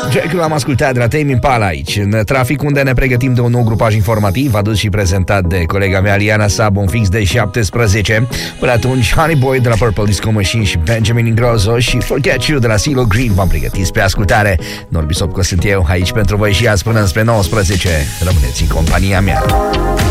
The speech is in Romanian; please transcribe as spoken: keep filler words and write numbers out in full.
Jack l-am ascultat de la Tame Impala aici, în trafic, unde ne pregătim de un nou grupaj informativ adus și prezentat de colega mea Liana Sabo, un fix de șaptesprezece. Până atunci, Honey Boy de la Purple Disco Machine și Benjamin Ingrosso și Forget You de la CeeLo Green v-am pregătit spre ascultare. Norbi Sopco sunt eu, aici pentru voi și azi până spre nouăsprezece. Rămâneți în compania mea.